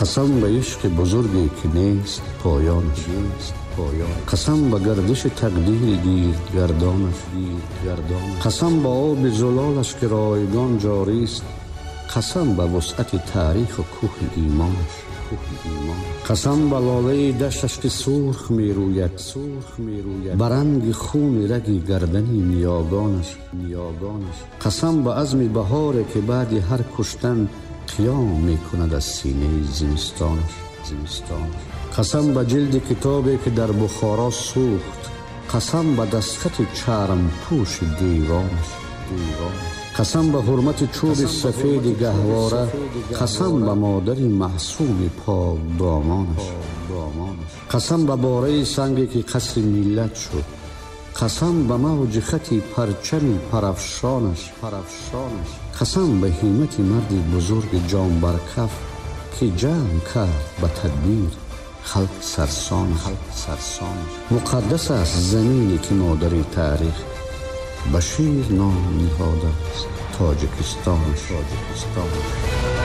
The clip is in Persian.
قسم به عشق بزرگی که نیست پایانش، قسم به گردش تقدیر گردانش، قسم به آب زلالش که رایگان جاری است، قسم به وسعت تاریخ و کوه ایمانش، قسم به لاله دشتش که سرخ می روید برنگ خون رگ گردنی نیاگانش، قسم به عزم بهاره که بعد هر کشتن قیام می کند از سینه زمستانش، قسم به جلد کتابی که در بخارا سوخت، قسم به دستخط چرم پوش دیوانش، قسم به حرمت چوب سفید گهواره، قسم به مادری محصول پاک دامانش، قسم به باره سنگی که قصر ملت شد، قسم به موج خطی پرچم پرافشانش، قسم به همت مرد بزرگ جان برکف که جمع کرد به تدبیر خلق سرسانش. مقدس است زمینی که مادر تاریخ بشیر نام نهاده است تاجیکستانش.